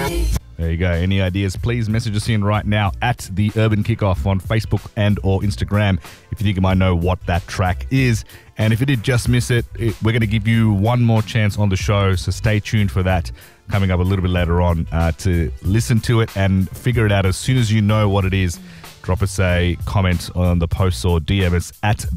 There you go. Any ideas, please message us in right now at the Urban Kickoff on Facebook and or Instagram if you think you might know what that track is. And if you did just miss it, we're going to give you one more chance on the show, so stay tuned for that coming up a little bit later on to listen to it and figure it out as soon as you know what it is. Drop us a comment on the post or DM us at